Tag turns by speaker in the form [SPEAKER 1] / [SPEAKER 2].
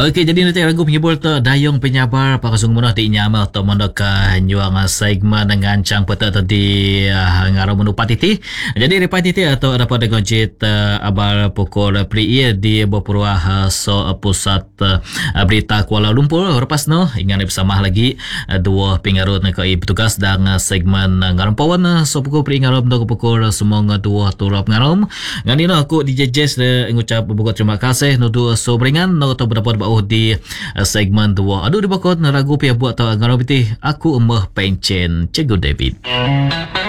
[SPEAKER 1] Okey, jadi nanti ragu penghibur tu dayung penyabar pakasung munah di nyama atau mendoka nyuang segmen dengan cang peta tadi ngarau menupat titi. Jadi ripat titi atau ada pada gojit abar pukul pri di Bopurwah so pusat berita Kuala Lumpur. Lepas no ingat bersama lagi dua pengarut nak petugas dan segmen ngaram pawan so pukul pri ngaram do pukul semua dua turap ngaram. Ngani aku DJ Jess ngucap buka terima kasih nudu so beringan no atau berdapat bau di segmen 2. Aduh di bakot ragu pia buat tau ngaram piti aku emah pencen Cikgu David.